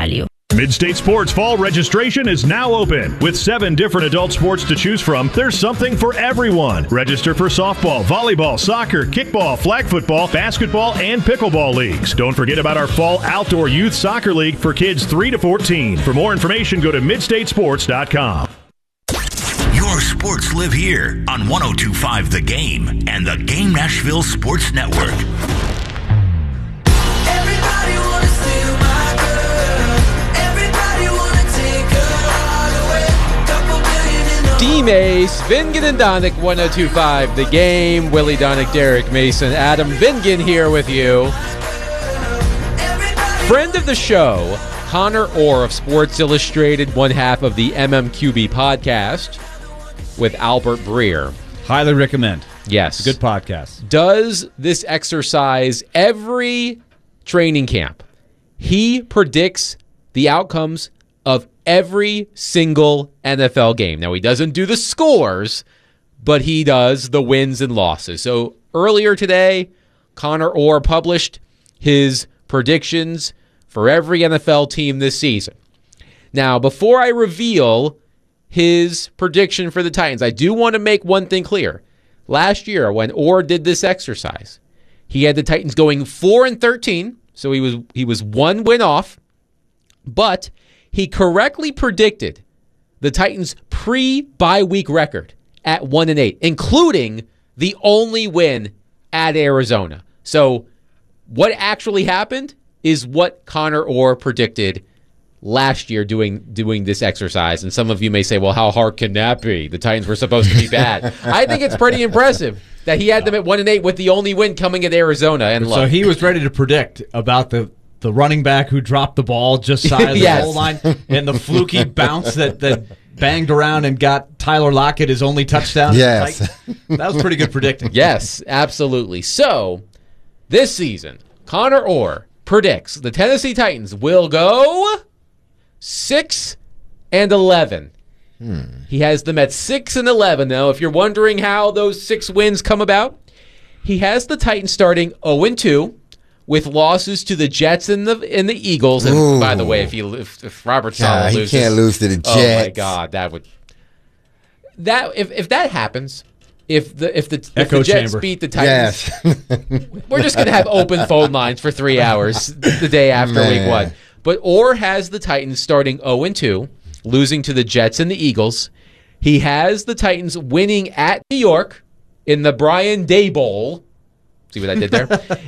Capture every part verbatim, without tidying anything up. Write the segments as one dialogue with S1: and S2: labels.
S1: value.
S2: Midstate Sports fall registration is now open. With seven different adult sports to choose from, there's something for everyone. Register for softball, volleyball, soccer, kickball, flag football, basketball, and pickleball leagues. Don't forget about our fall outdoor youth soccer league for kids three to fourteen. For more information, go to midstate sports dot com.
S3: Your sports live here on one oh two point five The Game and the Game Nashville Sports Network.
S4: Everybody wanna steal my girl. Everybody wanna take her heart away. Couple billion in the
S5: D Mace, Vingan and Donick, one oh two point five The Game. Willie Donick, Derek Mason, Adam Vingan here with you. Friend of the show, Connor Orr of Sports Illustrated, one half of the M M Q B podcast with Albert Breer.
S6: Highly recommend.
S5: Yes.
S6: It's a good podcast.
S5: Does this exercise every training camp. He predicts the outcomes of every single N F L game. Now, he doesn't do the scores, but he does the wins and losses. So earlier today, Connor Orr published his predictions for every N F L team this season. Now, before I reveal his prediction for the Titans, I do want to make one thing clear. Last year, when Orr did this exercise, he had the Titans going four and thirteen, so he was he was one win off, but he correctly predicted the Titans' pre-bye week record at one and eight, including the only win at Arizona. So what actually happened is what Connor Orr predicted last year doing doing this exercise. And some of you may say, well, how hard can that be? The Titans were supposed to be bad. I think it's pretty impressive that he had them at one and eight with the only win coming at Arizona. And
S6: so he was ready to predict about the, the running back who dropped the ball just side of
S5: Yes.
S6: the goal line and the fluky bounce that, that banged around and got Tyler Lockett his only touchdown.
S7: Yes.
S6: Like, that was pretty good predicting.
S5: Yes, absolutely. So this season, Connor Orr predicts the Tennessee Titans will go six and eleven. Hmm. He has them at six and eleven. Now, if you're wondering how those six wins come about, he has the Titans starting zero and two with losses to the Jets and the and the Eagles. And
S7: Ooh.
S5: by the way, if you if, if Robert
S7: God,
S5: Saleh
S7: he
S5: loses,
S7: can't lose to the Jets.
S5: Oh my God, that would that if if that happens. If the if the, if
S6: Echo
S5: the Jets
S6: chamber.
S5: beat the Titans,
S7: Yes.
S5: we're just going to have open phone lines for three hours the day after
S7: Man.
S5: week one. But Orr has the Titans starting zero and two, losing to the Jets and the Eagles. He has the Titans winning at New York in the Brian Day Bowl. See what I did there?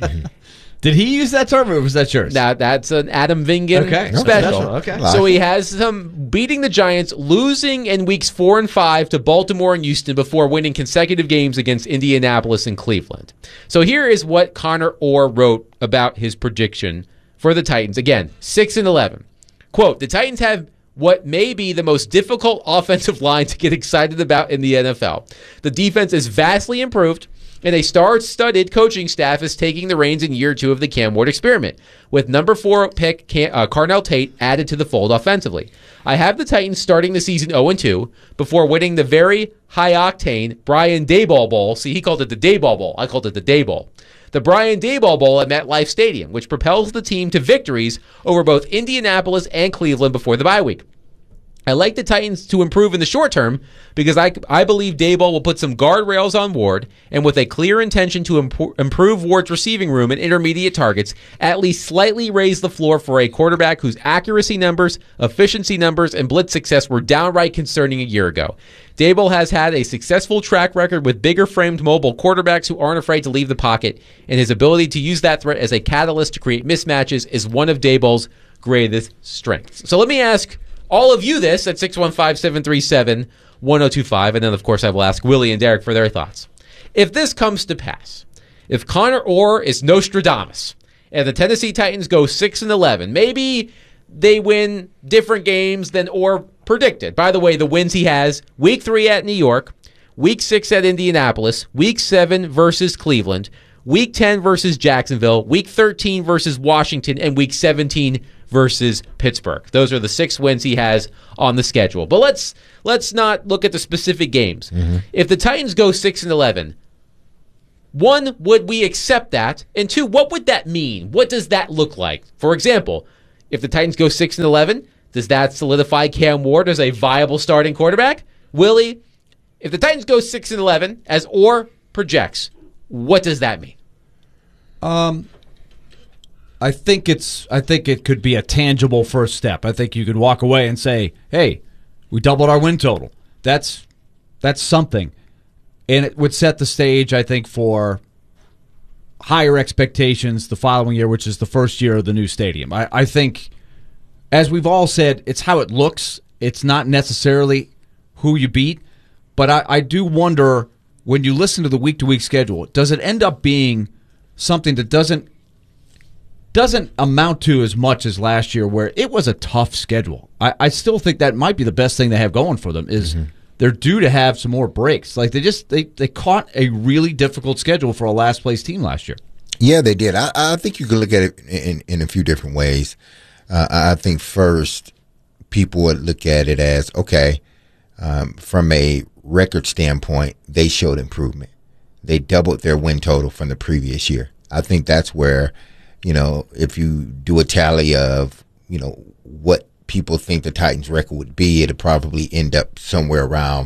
S6: Did he use that term or was that yours?
S5: Now that's an Adam Vingan
S6: Okay.
S5: special.
S6: Okay.
S5: So he has them beating the Giants, losing in weeks four and five to Baltimore and Houston before winning consecutive games against Indianapolis and Cleveland. So here is what Connor Orr wrote about his prediction for the Titans. Again, six and eleven. Quote, the Titans have what may be the most difficult offensive line to get excited about in the N F L. The defense is vastly improved, and a star-studded coaching staff is taking the reins in year two of the Cam Ward experiment, with number four pick Cam, uh, Carnell Tate added to the fold offensively. I have the Titans starting the season zero and two before winning the very high-octane Brian Daboll Bowl. See, he called it the Daboll Bowl. I called it the Day Bowl. The Brian Daboll Bowl at MetLife Stadium, which propels the team to victories over both Indianapolis and Cleveland before the bye week. I like the Titans to improve in the short term because I, I believe Daboll will put some guardrails on Ward, and with a clear intention to imp- improve Ward's receiving room and intermediate targets, at least slightly raise the floor for a quarterback whose accuracy numbers, efficiency numbers, and blitz success were downright concerning a year ago. Daboll has had a successful track record with bigger-framed mobile quarterbacks who aren't afraid to leave the pocket, and his ability to use that threat as a catalyst to create mismatches is one of Daboll's greatest strengths. So let me ask all of you this at six one five, seven three seven, one oh two five, and then, of course, I will ask Willie and Derek for their thoughts. If this comes to pass, if Connor Orr is Nostradamus, and the Tennessee Titans go six and eleven, maybe they win different games than Orr predicted. By the way, the wins he has, week three at New York, week six at Indianapolis, week seven versus Cleveland, week ten versus Jacksonville, week thirteen versus Washington, and week seventeen versus Pittsburgh. Those are the six wins he has on the schedule. But let's let's not look at the specific games. Mm-hmm. If the Titans go six and eleven, one, would we accept that? And two, what would that mean? What does that look like? For example, if the Titans go six and eleven, does that solidify Cam Ward as a viable starting quarterback? Willie, if the Titans go six and eleven, as Orr projects, what does that mean?
S6: Um, I think it's. I think it could be a tangible first step. I think you could walk away and say, "Hey, we doubled our win total." That's that's something, and it would set the stage, I think, for higher expectations the following year, which is the first year of the new stadium. I, I think, as we've all said, it's how it looks. It's not necessarily who you beat, but I, I do wonder when you listen to the week-to-week schedule, does it end up being something that doesn't doesn't amount to as much as last year, where it was a tough schedule? I, I still think that might be the best thing they have going for them is mm-hmm. they're due to have some more breaks. Like they just they, they caught a really difficult schedule for a last place team last year.
S1: Yeah, they did. I, I think you can look at it in, in a few different ways. Uh, I think first people would look at it as, okay, um, from a record standpoint, they showed improvement. They doubled their win total from the previous year. I think that's where, you know, if you do a tally of, you know, what people think the Titans' record would be, it'll probably end up somewhere around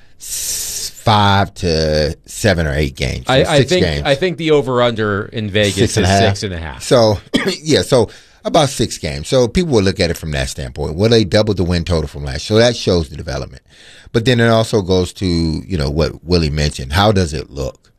S1: five to seven or eight games. So
S5: I, I
S1: six
S5: think
S1: games.
S5: I think the over-under in Vegas
S1: Six and
S5: is
S1: a half.
S5: six and a half.
S1: So, yeah, so about six games. So people will look at it from that standpoint. Well, they doubled the win total from last year. So that shows the development. But then it also goes to, you know, what Willie mentioned. How does it look?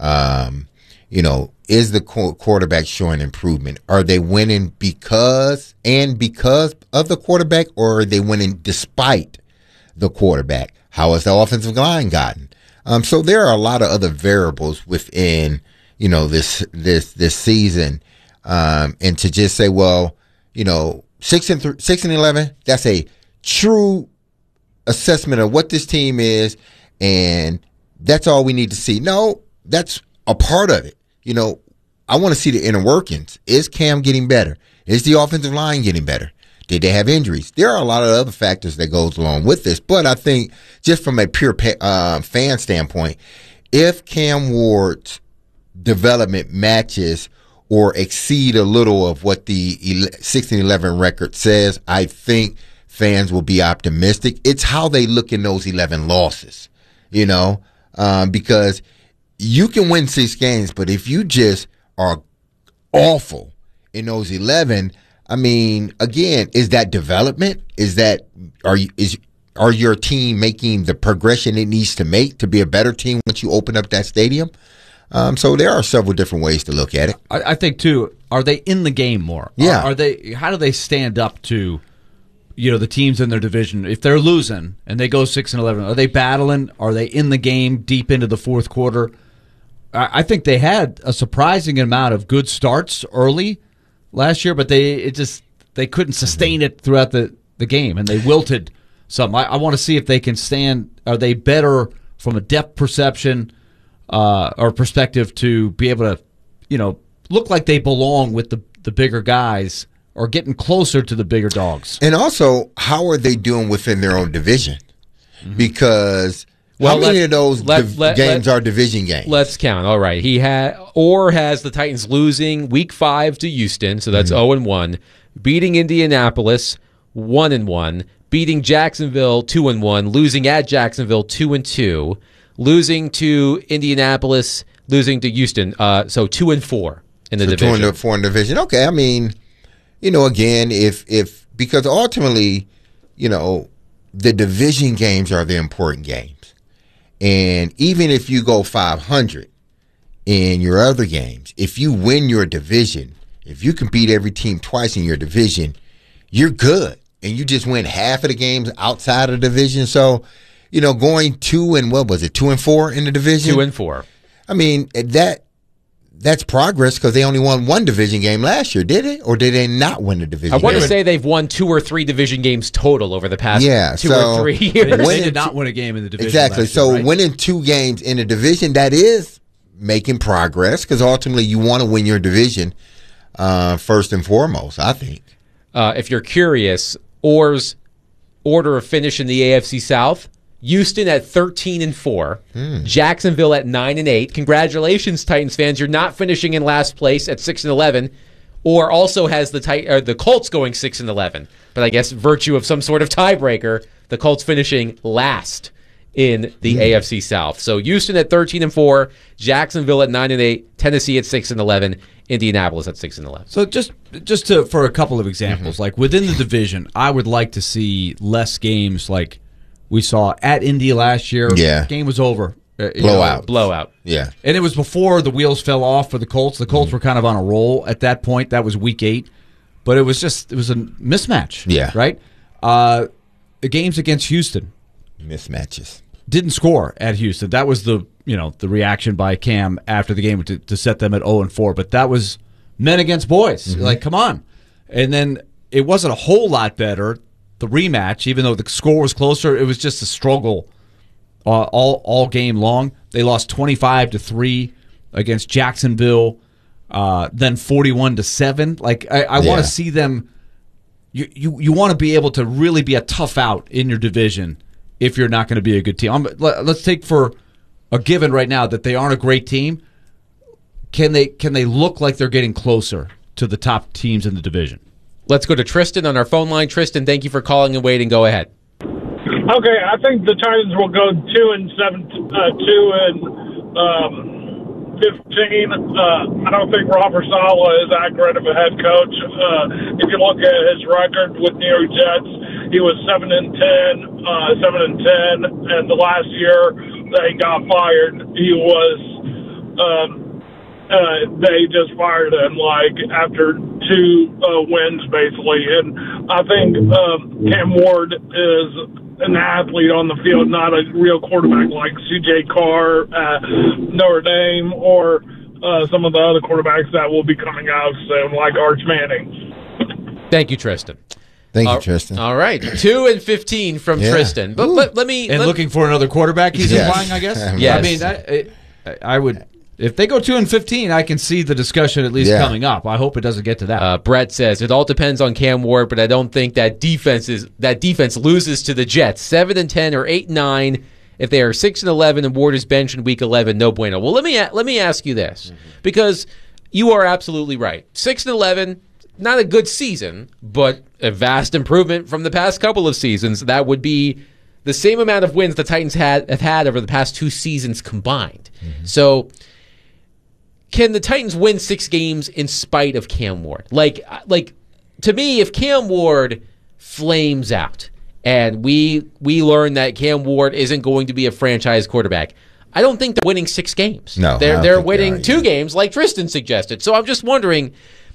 S1: Um, you know, is the qu- quarterback showing improvement? Are they winning because and because of the quarterback, or are they winning despite the quarterback? How has the offensive line gotten? Um, so there are a lot of other variables within, you know, this this this season. Um, and to just say, well, you know, six and th- six and eleven, that's a true assessment of what this team is, and that's all we need to see. No, that's a part of it. You know, I want to see the inner workings. Is Cam getting better? Is the offensive line getting better? Did they have injuries? There are a lot of other factors that goes along with this, but I think just from a pure uh, fan standpoint, if Cam Ward's development matches or exceed a little of what the sixteen eleven record says, I think fans will be optimistic. It's how they look in those eleven losses, you know, um, because you can win six games, but if you just are awful in those eleven, I mean, again, is that development? Is that are you is are your team making the progression it needs to make to be a better team once you open up that stadium? Um, so there are several different ways to look at it.
S6: I, I think too. Are they in the game more?
S1: Yeah.
S6: Are, are they? How do they stand up to, you know, the teams in their division? If they're losing and they go six and eleven, are they battling? Are they in the game deep into the fourth quarter? I, I think they had a surprising amount of good starts early last year, but they it just they couldn't sustain it throughout the, the game, and they wilted some. I, I want to see if they can stand. Are they better from a depth perception? Uh, or perspective to be able to, you know, look like they belong with the, the bigger guys or getting closer to the bigger dogs.
S1: And also, how are they doing within their own division? Mm-hmm. Because
S5: well,
S1: how many
S5: let,
S1: of those
S5: let,
S1: div-
S5: let,
S1: games
S5: let,
S1: are division games?
S5: Let's count. All right. He had or has the Titans losing week five to Houston, so that's mm-hmm. zero and one, beating Indianapolis one and one, beating Jacksonville two and one, losing at Jacksonville two and two. Losing to Indianapolis, losing to Houston, uh, so two and four in the
S1: so
S5: division.
S1: Two and four in the division. Okay, I mean, you know, again, if if because ultimately, you know, the division games are the important games, and even if you go five hundred in your other games, if you win your division, if you can beat every team twice in your division, you're good, and you just win half of the games outside of the division. So, you know, going two and what was it, two and four in the division?
S5: Two and four.
S1: I mean, that that's progress because they only won one division game last year, did it? Or did they not win the division
S5: I want
S1: game?
S5: to say they've won two or three division games total over the past
S1: yeah,
S5: two
S1: so
S5: or three years.
S6: They, they did not win a game in the division.
S1: Exactly.
S6: Last
S1: So
S6: year, right?
S1: winning two games in the division, that is making progress because ultimately you want to win your division uh, first and foremost, I think.
S5: Uh, if you're curious, Orr's order of finish in the A F C South, Houston at thirteen and four, hmm. Jacksonville at nine and eight. Congratulations, Titans fans! You're not finishing in last place at six and eleven. or also has the tit- or the Colts going six and eleven. But I guess virtue of some sort of tiebreaker, the Colts finishing last in the mm. A F C South. So Houston at thirteen and four, Jacksonville at nine and eight, Tennessee at six and eleven, Indianapolis at six and eleven.
S6: So just just to for a couple of examples, mm-hmm. like within the division, I would like to see less games like we saw at Indy last year.
S1: Yeah,
S6: game was over.
S1: Blowout.
S5: Blowout.
S1: Yeah.
S6: And it was before the wheels fell off for the Colts. The Colts mm-hmm. were kind of on a roll at that point. That was week eight. But it was just, it was a mismatch.
S1: Yeah.
S6: Right? Uh, the games against Houston.
S1: Mismatches.
S6: Didn't score at Houston. That was the, you know, the reaction by Cam after the game to, to set them at oh and four. But that was men against boys. Mm-hmm. Like, come on. And then it wasn't a whole lot better, the rematch, even though the score was closer. It was just a struggle. Uh, all all game long. They lost twenty-five to three against Jacksonville, uh, then forty-one to seven. Like I, I yeah. want to see them. You you, you want to be able to really be a tough out in your division if you're not going to be a good team. I'm, let, let's take for a given right now that they aren't a great team. Can they can they look like they're getting closer to the top teams in the division?
S5: Let's go to Tristan on our phone line. Tristan, thank you for calling and waiting. Go ahead.
S7: Okay, I think the Titans will go two and seven, uh, two and um, fifteen. Uh, I don't think Robert Saleh is that great of a head coach. Uh, if you look at his record with New York Jets, he was seven and ten, uh, seven and ten, and the last year that he got fired, he was. Um, uh, they just fired him like after two uh, wins, basically, and I think um, Cam Ward is an athlete on the field, not a real quarterback like C J Carr at Notre Dame or uh, some of the other quarterbacks that will be coming out soon, like Arch Manning.
S5: Thank you, Tristan.
S1: Thank you,
S5: uh,
S1: Tristan.
S5: All right, two and fifteen from
S1: yeah.
S5: Tristan. But let, let me
S6: and
S5: let,
S6: looking for another quarterback. He's
S1: yes.
S6: implying, I guess.
S5: Yes.
S6: I mean, I, I would. If they go two and fifteen, I can see the discussion at least
S1: yeah.
S6: coming up. I hope it doesn't get to that.
S5: Uh, Brett says it all depends on Cam Ward, but I don't think that defense is that defense loses to the Jets. Seven and ten or eight and nine. If they are six and eleven and Ward is benched in week eleven, no bueno. Well, let me let me ask you this, mm-hmm. because you are absolutely right. Six and eleven, not a good season, but a vast improvement from the past couple of seasons. That would be the same amount of wins the Titans had have had over the past two seasons combined. Mm-hmm. So. Can the Titans win six games in spite of Cam Ward? Like, like to me, if Cam Ward flames out and we we learn that Cam Ward isn't going to be a franchise quarterback, I don't think they're winning six games.
S1: No,
S5: they're they're winning
S1: they are,
S5: two
S1: yeah.
S5: games, like Tristan suggested. So I'm just wondering,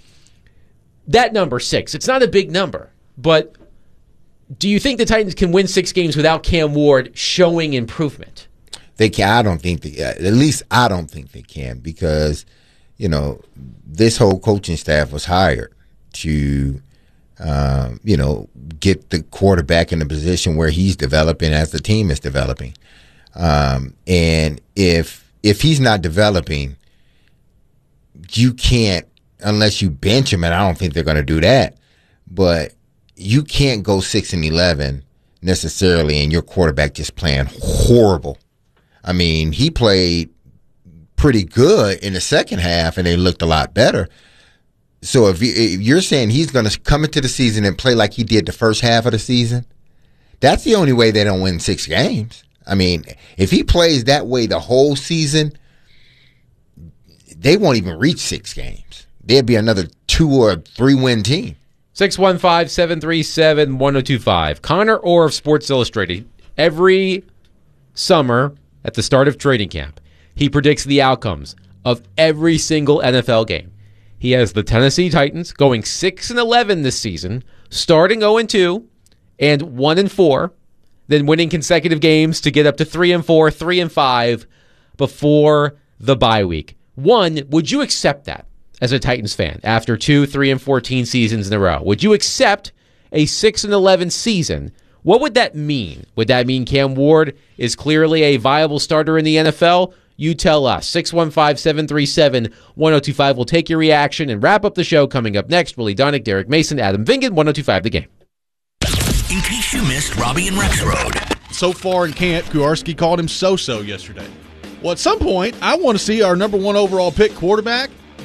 S5: that number six, it's not a big number, but do you think the Titans can win six games without Cam Ward showing improvement?
S1: They can. I don't think they. At least I don't think they can, because, you know, this whole coaching staff was hired to, um, you know, get the quarterback in a position where he's developing as the team is developing. Um, and if if he's not developing, you can't, unless you bench him, and I don't think they're going to do that. But you can't go six and eleven necessarily, and your quarterback just playing horrible. I mean, he played pretty good in the second half, and they looked a lot better. So if, you, if you're saying he's going to come into the season and play like he did the first half of the season, that's the only way they don't win six games. I mean, if he plays that way the whole season, they won't even reach six games. There'd be another two or three win team.
S5: six one five, seven three seven, one oh two five. Connor Orr of Sports Illustrated. Every summer at the start of training camp, he predicts the outcomes of every single N F L game. He has the Tennessee Titans going six and eleven this season, starting oh and two and one and four, then winning consecutive games to get up to three and four, three and five before the bye week. One, would you accept that as a Titans fan after two, three and fourteen seasons in a row? Would you accept a six and eleven season? What would that mean? Would that mean Cam Ward is clearly a viable starter in the N F L? You tell us. six one five, seven three seven, one oh two five. We'll take your reaction and wrap up the show. Coming up next, Willie Donick, Derek Mason, Adam Vingan, one oh two five The Game.
S3: In case you missed Robbie and Rex Road.
S8: So far in camp, Kuharski called him so-so yesterday. Well, at some point, I want to see our number one overall pick quarterback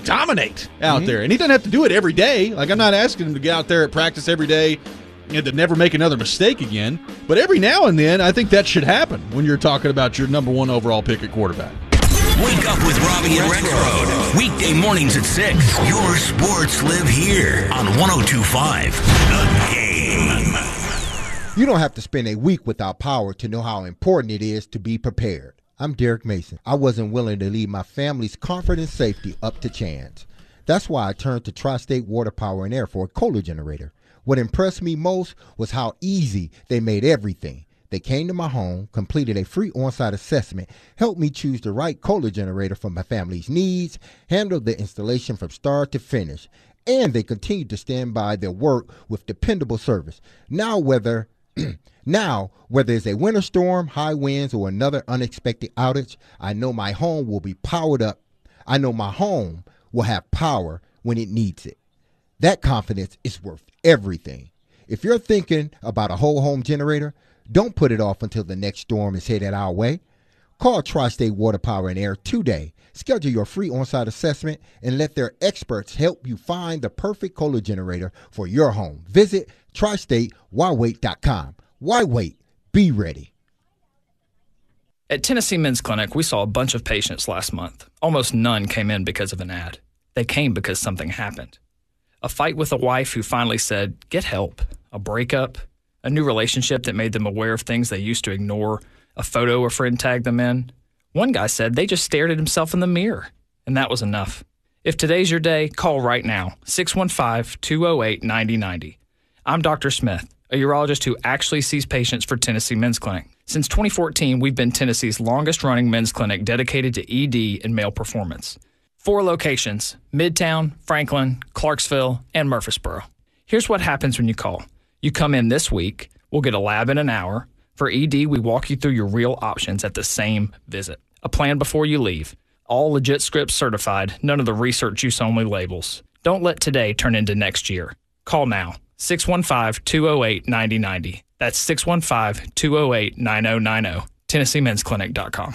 S8: dominate out
S1: Mm-hmm.
S8: there. And he doesn't have to do it every day. Like, I'm not asking him to get out there at practice every day and to never make another mistake again. But every now and then, I think that should happen when you're talking about your number one overall pick at quarterback.
S3: Wake up with Robbie and Rexroad. Weekday mornings at six. Your sports live here on one oh two point five The Game.
S1: You don't have to spend a week without power to know how important it is to be prepared. I'm Derek Mason. I wasn't willing to leave my family's comfort and safety up to chance. That's why I turned to Tri-State Water Power and Air for a Kohler generator. What impressed me most was how easy they made everything. They came to my home, completed a free on-site assessment, helped me choose the right Kohler generator for my family's needs, handled the installation from start to finish, and they continued to stand by their work with dependable service. Now whether now, whether it's a winter storm, high winds, or another unexpected outage, I know my home will be powered up. I know my home will have power when it needs it. That confidence is worth everything. If you're thinking about a whole home generator, don't put it off until the next storm is headed our way. Call Tri-State Water Power and Air today. Schedule your free on-site assessment and let their experts help you find the perfect Kohler generator for your home. Visit tri state why wait dot com. Why wait? Be ready.
S9: At Tennessee Men's Clinic, we saw a bunch of patients last month. Almost none came in because of an ad. They came because something happened. A fight with a wife who finally said, get help. A breakup. A new relationship that made them aware of things they used to ignore. A photo a friend tagged them in. One guy said they just stared at himself in the mirror, and that was enough. If today's your day, call right now, six one five, two oh eight, nine oh nine oh. I'm Doctor Smith, a urologist who actually sees patients for Tennessee Men's Clinic. Since twenty fourteen, we've been Tennessee's longest-running men's clinic dedicated to E D and male performance. Four locations, Midtown, Franklin, Clarksville, and Murfreesboro. Here's what happens when you call. You come in this week, we'll get a lab in an hour. For E D, we walk you through your real options at the same visit. A plan before you leave. All legit scripts certified, none of the research use only labels. Don't let today turn into next year. Call now, six one five, two oh eight, nine oh nine oh. That's six one five, two oh eight, nine oh nine oh. Tennessee Men's Clinic dot com.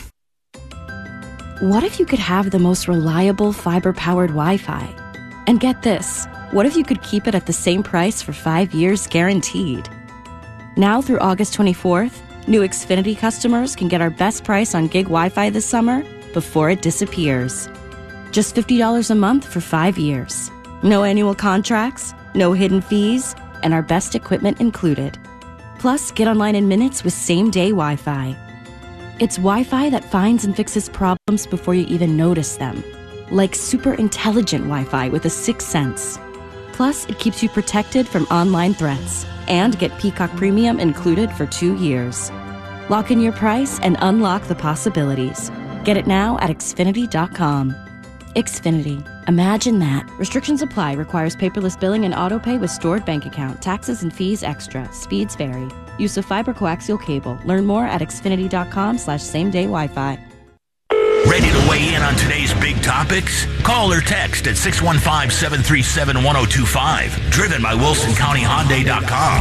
S10: What if you could have the most reliable fiber-powered Wi-Fi? And get this, what if you could keep it at the same price for five years guaranteed? Now through August twenty-fourth, new Xfinity customers can get our best price on gig Wi-Fi this summer before it disappears. Just fifty dollars a month for five years. No annual contracts, no hidden fees, and our best equipment included. Plus, get online in minutes with same-day Wi-Fi. It's Wi-Fi that finds and fixes problems before you even notice them. Like super intelligent Wi-Fi with a sixth sense. Plus, it keeps you protected from online threats. And get Peacock Premium included for two years. Lock in your price and unlock the possibilities. Get it now at Xfinity dot com. Xfinity. Imagine that. Restrictions apply. Requires paperless billing and auto pay with stored bank account. Taxes and fees extra. Speeds vary. Use of fiber coaxial cable. Learn more at Xfinity dot com slash same day Wi-Fi.
S3: Ready to weigh in on today's big topics? Call or text at six one five, seven three seven, one oh two five. Driven by Wilson County Hyundai dot com.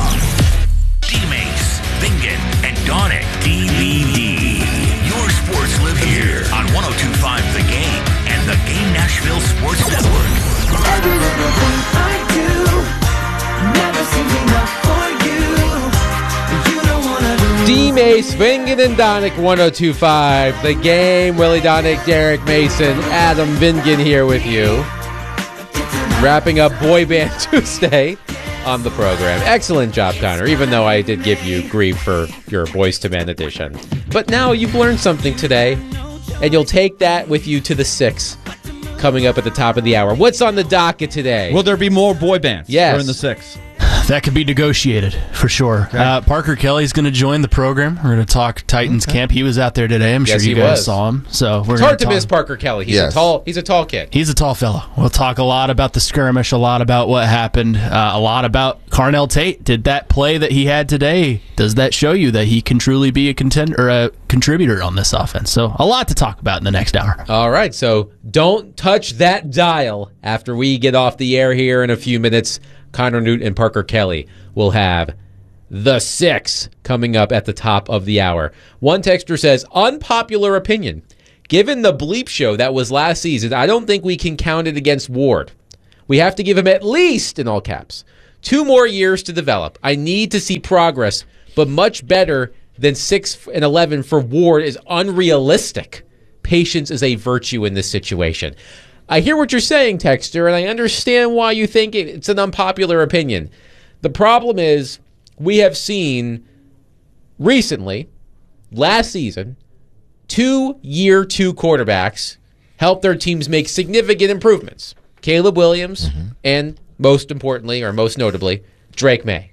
S3: D-Mace, Bingen, and Donick D V D. Your sports live here on one oh two point five The Game and the Game Nashville Sports Network.
S4: Every little thing I do never seems enough for you. You don't wanna do
S5: D-Mace, Vingen, and Donick, one oh two point five The Game. Willie Donick, Derek Mason, Adam Vingen here with you. Wrapping up Boy Band Tuesday on the program. Excellent job, Connor, even though I did give you grief for your Boys to Men edition. But now you've learned something today, and you'll take that with you to the six coming up at the top of the hour. What's on the docket today?
S6: Will there be more boy bands
S5: Yes.
S6: during the six?
S11: That could be negotiated for sure.
S6: Okay.
S11: Uh, Parker Kelly's going to join the program. We're going to talk Titans camp. He was out there today. I'm
S5: Yes,
S11: sure you
S5: he
S11: guys
S5: was.
S11: saw him. So we're
S5: It's
S11: gonna
S5: hard to
S11: talk-
S5: miss Parker Kelly. He's
S1: Yes.
S5: a tall. He's a tall kid.
S11: He's a tall fellow. We'll talk a lot about the skirmish, a lot about what happened, uh, a lot about Carnell Tate. Did that play that he had today, does that show you that he can truly be a contender or a contributor on this offense? So a lot to talk about in the next hour.
S5: All right, so don't touch that dial after we get off the air here in a few minutes. Connor Newt and Parker Kelly will have the six coming up at the top of the hour. One texter says, unpopular opinion. given the bleep show that was last season, I don't think we can count it against Ward. We have to give him at least, in all caps, two more years to develop. I need to see progress, but much better than six and eleven for Ward is unrealistic. Patience is a virtue in this situation. I hear what you're saying, Texter, and I understand why you think it's an unpopular opinion. The problem is we have seen recently, last season, two year two quarterbacks help their teams make significant improvements. Caleb Williams mm-hmm. and most importantly, or most notably, Drake May.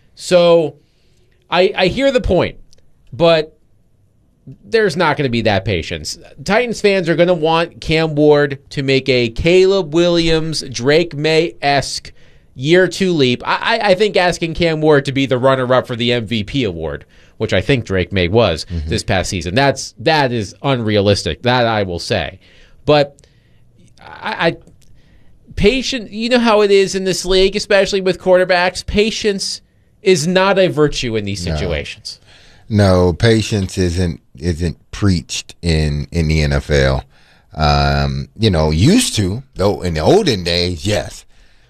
S5: So I, I hear the point, but there's not going to be that patience. Titans fans are going to want Cam Ward to make a Caleb Williams, Drake May-esque year two leap. I, I think asking Cam Ward to be the runner-up for the M V P award, which I think Drake May was mm-hmm. this past season, that's that is unrealistic. That I will say. But I, I patient, you know how it is in this league, especially with quarterbacks. Patience is not a virtue in these situations.
S1: No, no patience isn't isn't preached in in the N F L. Um, you know, used to though in the olden days, yes.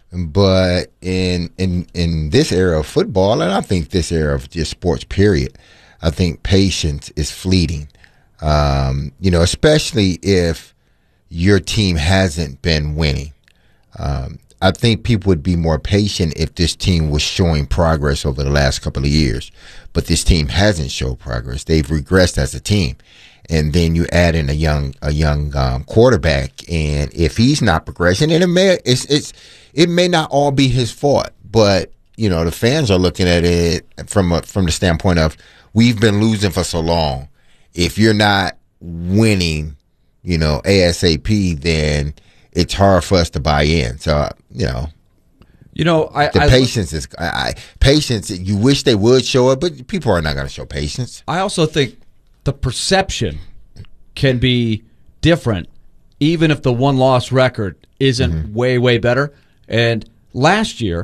S1: But in in in this era of football, and I think this era of just sports, period, I think patience is fleeting. Um, you know, especially if your team hasn't been winning. Um, I think people would be more patient if this team was showing progress over the last couple of years. But this team hasn't showed progress. They've regressed as a team. And then you add in a young a young um, quarterback, and if he's not progressing, and it may it's it's it may not all be his fault, but you know the fans are looking at it from a, from the standpoint of we've been losing for so long. If you're not winning, you know, ASAP, then it's hard for us to buy in. So you know.
S6: You know, I,
S1: the
S6: I
S1: patience is I, I, patience. You wish they would show it, but people are not going to show patience.
S6: I also think the perception can be different, even if the one-loss record isn't mm-hmm. way, way better. And last year,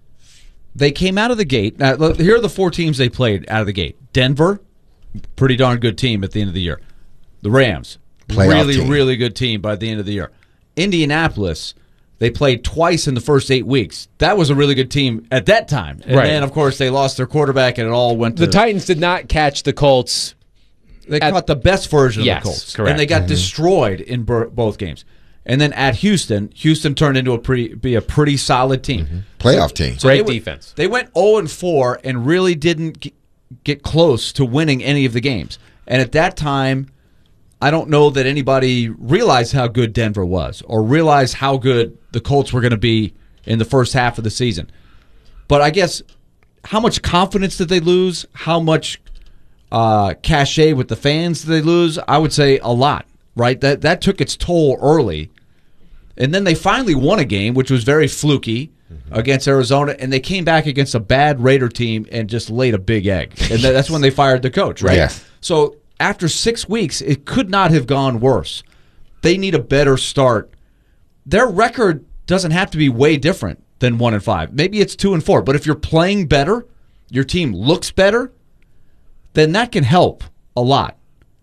S6: they came out of the gate. Now, here are the four teams they played out of the gate. Denver, pretty darn good team at the end of the year. The Rams,
S1: Playoff
S6: really,
S1: team.
S6: really good team by the end of the year. Indianapolis, they played twice in the first eight weeks. That was a really good team at that time. And
S5: right.
S6: then, of course, they lost their quarterback, and it all went to...
S5: The Titans did not catch the Colts.
S6: They
S5: at,
S6: caught the best version
S5: yes,
S6: of the Colts.
S5: Correct.
S6: And they got
S1: mm-hmm.
S6: destroyed in ber- both games. And then at Houston, Houston turned into a pretty be a pretty solid team.
S1: Mm-hmm. Playoff team.
S6: So
S5: Great
S6: they
S5: defense.
S6: Went, they went oh and four and really didn't g- get close to winning any of the games. And at that time, I don't know that anybody realized how good Denver was or realized how good the Colts were going to be in the first half of the season. But I guess how much confidence did they lose? How much uh, cachet with the fans did they lose? I would say a lot, right? That that took its toll early. And then they finally won a game, which was very fluky mm-hmm. against Arizona, and they came back against a bad Raider team and just laid a big egg. And that's when they fired the coach, right?
S1: Yes.
S6: So after six weeks, it could not have gone worse. They need a better start. Their record doesn't have to be way different than one and five. Maybe it's two and four. But if you're playing better, your team looks better, then that can help a lot.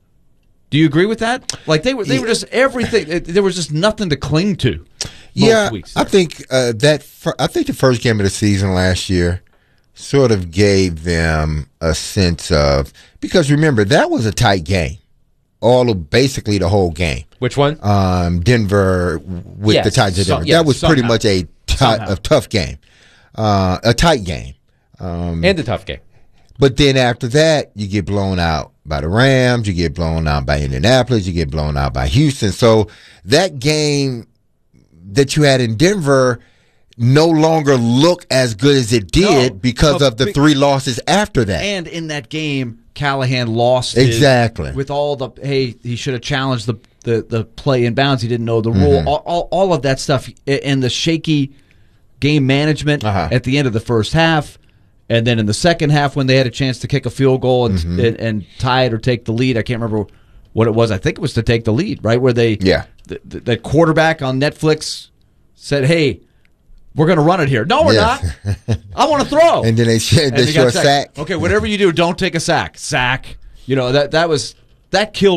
S6: Do you agree with that? Like they were, they were just everything. There was just nothing to cling to. Most
S1: yeah,
S6: weeks
S1: I think uh, that. Fir- I think the first game of the season last year sort of gave them a sense of, because remember that was a tight game, all of basically the whole game.
S5: Which one?
S1: Um, Denver with
S5: yes,
S1: the Titans of Denver.
S6: So, yes,
S1: that was
S6: somehow.
S1: pretty much a, t- a tough game, uh, a tight game, um,
S5: and a tough game.
S1: But then after that, you get blown out by the Rams, you get blown out by Indianapolis, you get blown out by Houston. So that game that you had in Denver no longer looked as good as it did
S6: No,
S1: because
S6: no,
S1: of the
S6: be-
S1: three losses after that.
S6: And in that game, Callahan lost his-
S1: Exactly.
S6: with all the, hey, he should have challenged the, the, the play in bounds. He didn't know the rule.
S1: Mhm.
S6: All, all, all of that stuff and the shaky game management
S1: Uh-huh.
S6: at the end of the first half. And then in the second half, when they had a chance to kick a field goal and,
S1: Mm-hmm.
S6: and, and tie it or take the lead, I can't remember what it was. I think it was to take the lead, right? Where they,
S1: Yeah.
S6: the, the, the quarterback on Netflix said, hey, we're going to run it here. No, we're
S1: Yes.
S6: not. I want to throw.
S1: And then they, sh-
S6: And
S1: they
S6: they
S1: show
S6: got
S1: a
S6: sacked.
S1: sack.
S6: Okay, whatever you do, don't take a sack. Sack. You know, that that was that killed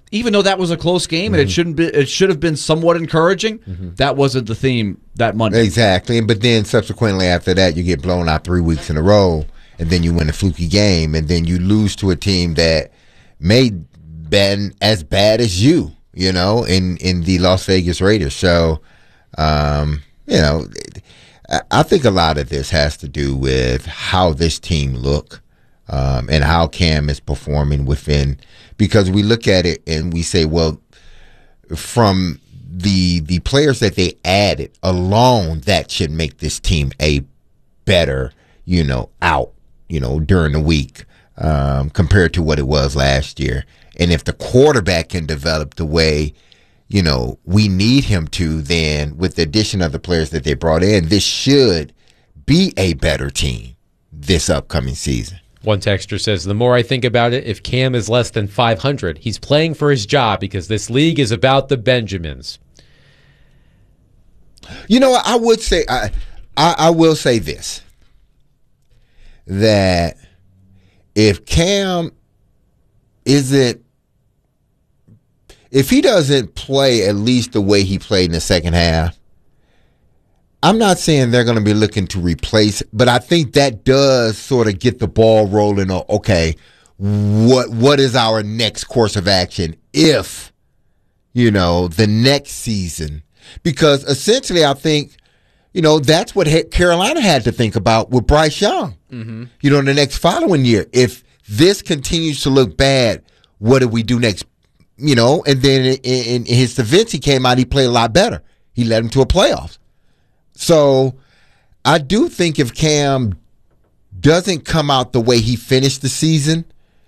S6: even though that was a close game and it shouldn't be, it should have been somewhat encouraging. That wasn't the theme that Monday.
S1: Exactly. But then subsequently after that, you get blown out three weeks in a row, and then you win a fluky game, and then you lose to a team that may been as bad as you, you know, in, in the Las Vegas Raiders. So, um, you know, I think a lot of this has to do with how this team look um, and how Cam is performing within, because we look at it and we say, well, from the the players that they added alone, that should make this team a better, you know, out, you know, during the week um, compared to what it was last year. And if the quarterback can develop the way, you know, we need him to, then with the addition of the players that they brought in, this should be a better team this upcoming season.
S5: One texter says, the more I think about it, if Cam is less than five hundred, he's playing for his job because this league is about the Benjamins.
S1: You know, I would say, I, I, I will say this, that if Cam isn't, if he doesn't play at least the way he played in the second half, I'm not saying they're going to be looking to replace, but I think that does sort of get the ball rolling on, okay, what what is our next course of action if, you know, the next season? Because essentially I think, you know, that's what Carolina had to think about with Bryce Young. Mm-hmm. You know, in the next following year, if this continues to look bad, what do we do next? You know, and then in, in his defense, he came out, he played a lot better. He led him to a playoffs. So I do think if Cam doesn't come out the way he finished the season,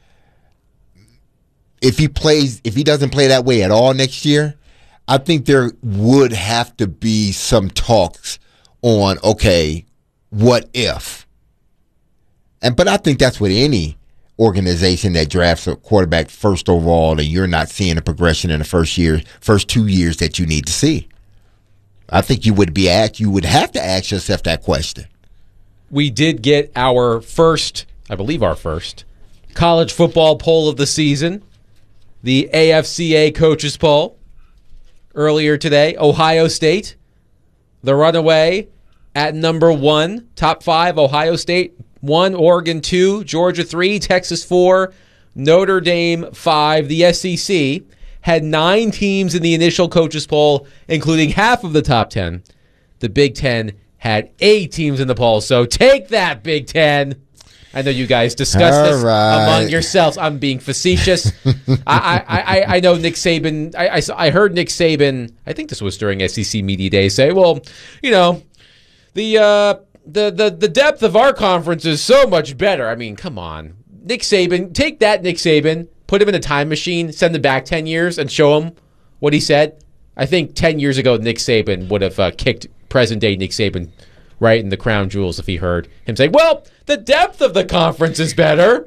S1: if he plays, if he doesn't play that way at all next year, I think there would have to be some talks on, okay, what if? And but I think that's with any organization that drafts a quarterback first overall, and you're not seeing a progression in the first year, first two years that you need to see. I think you would be asked, you would have to ask yourself that question.
S5: We did get our first, I believe our first, college football poll of the season, the A F C A coaches poll earlier today. Ohio State, the runaway at number one, top five, Ohio State one, Oregon two, Georgia three, Texas four, Notre Dame five. The S E C had nine teams in the initial coaches poll, including half of the top ten. The Big Ten had eight teams in the poll. So take that, Big Ten. I know you guys discussed
S1: All
S5: this
S1: right.
S5: among yourselves. I'm being facetious. I, I, I, I know Nick Saban. I, I, saw- I heard Nick Saban, I think this was during S E C Media Day, say, well, you know, the uh, the the the depth of our conference is so much better. I mean, come on. Nick Saban, take that, Nick Saban, put him in a time machine, send him back ten years, and show him what he said. I think ten years ago, Nick Saban would have uh, kicked present-day Nick Saban right in the crown jewels if he heard him say, well, the depth of the conference is better.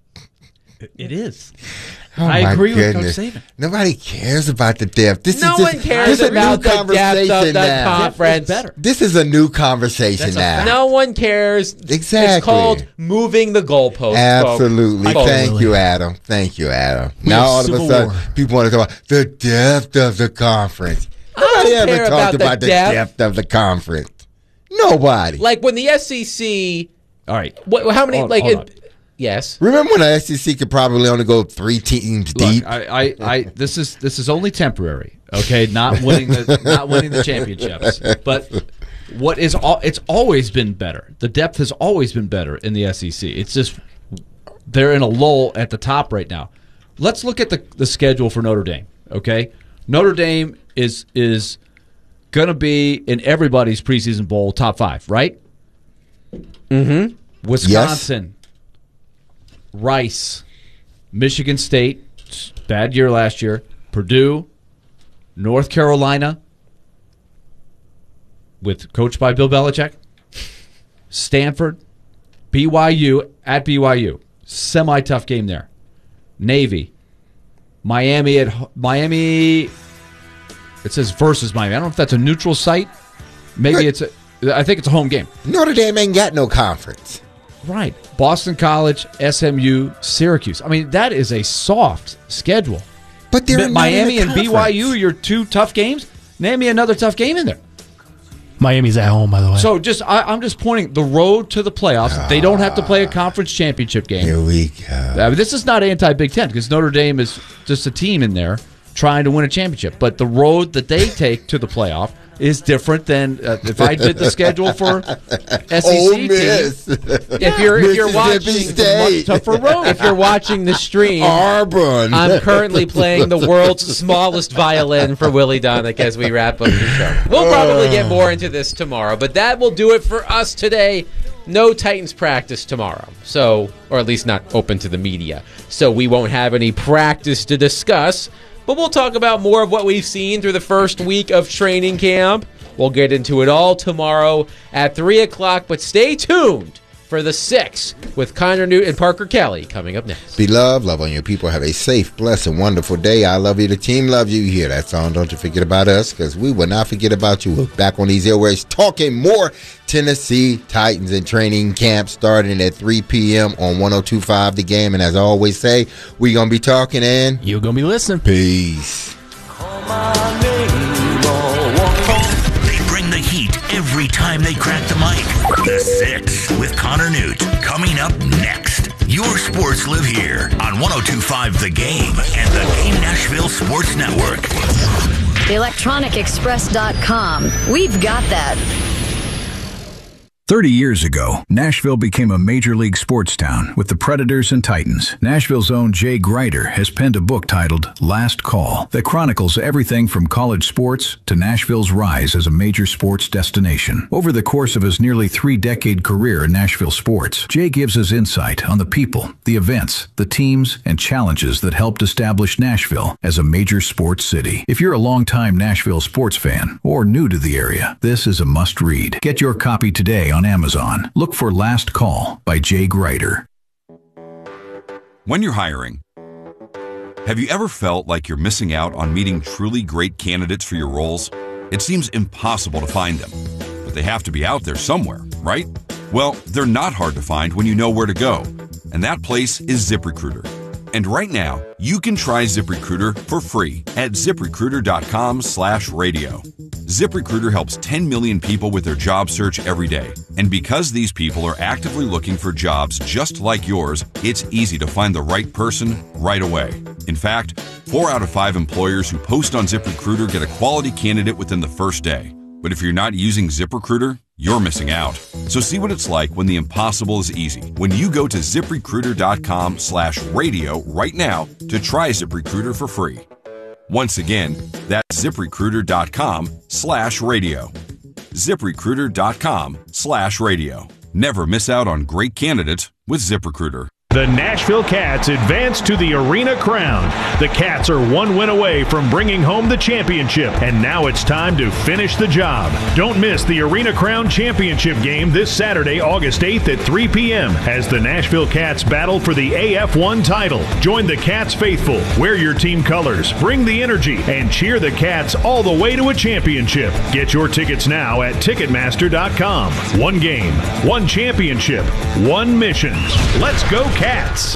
S6: It is.
S1: Oh
S6: I
S1: my
S6: agree
S1: goodness.
S6: with Coach Saban.
S1: Nobody cares about the depth. This
S5: No
S1: is just,
S5: one cares
S1: this is a new
S5: about the depth of
S1: conversation
S5: the
S1: now.
S5: conference.
S6: Better.
S1: This is a new conversation
S6: That's a
S1: now.
S6: fact.
S5: No one cares.
S1: Exactly.
S5: It's called moving the goalposts.
S1: Absolutely.
S5: folks.
S1: Thank you, Adam. Thank you, Adam. now
S11: have
S1: all of a
S11: civil
S1: sudden,
S11: war.
S1: people want to talk about the depth of the conference.
S5: I don't
S1: Nobody ever
S5: care
S1: talked
S5: about
S1: about,
S5: the
S1: the
S5: depth.
S1: depth of the conference. Nobody.
S5: Like when the S E C,
S6: All right.
S5: what, how many,
S6: Hold-
S5: like,
S6: hold
S5: it, yes.
S1: Remember when the S E C could probably only go three teams
S6: Look,
S1: deep?
S6: I, I, I, this is this is only temporary. Okay, not winning the not winning the championships, but what is all? It's always been better. The depth has always been better in the S E C. It's just they're in a lull at the top right now. Let's look at the the schedule for Notre Dame. Okay, Notre Dame is is going to be in everybody's preseason bowl top five, right?
S5: Mm-hmm.
S6: Wisconsin, Rice, Michigan State, bad year last year, Purdue, North Carolina, with coached by Bill Belichick, Stanford, B Y U at B Y U, semi-tough game there, Navy, Miami at ho- Miami. It says versus Miami. I don't know if that's a neutral site. Maybe it's a. I think it's a home game.
S1: Notre Dame ain't got no conference.
S6: Right. Boston College, S M U, Syracuse. I mean, that is a soft schedule.
S1: But they're not
S6: Miami
S1: in a
S6: and B Y U,
S1: conference.
S6: your two tough games. Name me another tough game in there.
S11: Miami's at home, by the way.
S6: So just I, I'm just pointing the road to the playoffs. They don't have to play a conference championship game.
S1: Here we go.
S6: I mean, this is not anti-Big Ten because Notre Dame is just a team in there trying to win a championship. But the road that they take to the playoff is different than uh, if I did the schedule for S E C
S1: Ole
S6: teams.
S1: Miss.
S5: If you're if you're
S1: Mississippi
S5: watching
S1: State.
S6: Tougher road.
S5: if you're watching the stream,
S1: Auburn.
S5: I'm currently playing the world's smallest violin for Willie Donick as we wrap up the show. We'll probably get more into this tomorrow, but that will do it for us today. No Titans practice tomorrow, so or at least not open to the media. So we won't have any practice to discuss, but we'll talk about more of what we've seen through the first week of training camp. We'll get into it all tomorrow at three o'clock, but stay tuned for the six with Connor Newt and Parker Kelly coming up next.
S1: Be loved, love on your people. Have a safe, blessed, and wonderful day. I love you. The team loves you. You hear that song? Don't you forget about us, because we will not forget about you. We're back on these airways talking more Tennessee Titans in training camp starting at three p.m. on one oh two point five The Game. And as I always say, we're going to be talking and
S11: You're going to be listening.
S1: peace.
S3: They bring the heat every time they crack the mic. The Six with Connor Newt. Coming up next. Your sports live here on one oh two point five The Game and the Game Nashville Sports Network.
S12: the electronic express dot com. We've got that.
S13: thirty years ago, Nashville became a major league sports town with the Predators and Titans. Nashville's own Jay Greider has penned a book titled Last Call that chronicles everything from college sports to Nashville's rise as a major sports destination. Over the course of his nearly three-decade career in Nashville sports, Jay gives us insight on the people, the events, the teams, and challenges that helped establish Nashville as a major sports city. If you're a longtime Nashville sports fan or new to the area, this is a must-read. Get your copy today on Amazon. Look for Last Call by Jay Greider.
S14: When you're hiring, have you ever felt like you're missing out on meeting truly great candidates for your roles? It seems impossible to find them, but they have to be out there somewhere, right? Well, they're not hard to find when you know where to go, and that place is ZipRecruiter. And right now, you can try ZipRecruiter for free at ZipRecruiter.com slash radio. ZipRecruiter helps ten million people with their job search every day. And because these people are actively looking for jobs just like yours, it's easy to find the right person right away. In fact, four out of five employers who post on ZipRecruiter get a quality candidate within the first day. But if you're not using ZipRecruiter, you're missing out. So see what it's like when the impossible is easy. When you go to ZipRecruiter.com slash radio right now to try ZipRecruiter for free. Once again, that's ZipRecruiter.com slash radio. ZipRecruiter.com slash radio. Never miss out on great candidates with ZipRecruiter.
S2: The Nashville Cats advance to the Arena Crown. The Cats are one win away from bringing home the championship, and now it's time to finish the job. Don't miss the Arena Crown Championship game this Saturday, August eighth at three p.m. as the Nashville Cats battle for the A F one title. Join the Cats faithful, wear your team colors, bring the energy, and cheer the Cats all the way to a championship. Get your tickets now at Ticketmaster dot com. One game, one championship, one mission. Let's go, Cats.